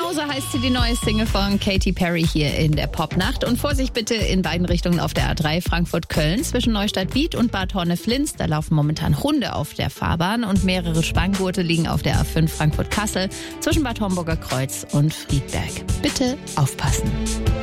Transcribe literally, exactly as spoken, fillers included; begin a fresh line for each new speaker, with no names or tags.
So heißt sie, die neue Single von Katy Perry hier in der Popnacht. Und Vorsicht bitte in beiden Richtungen auf der A drei Frankfurt-Köln zwischen Neustadt-Wied und Bad Horne-Flins. Da laufen momentan Hunde auf der Fahrbahn und mehrere Spanngurte liegen auf der A fünf Frankfurt-Kassel zwischen Bad Homburger Kreuz und Friedberg. Bitte aufpassen.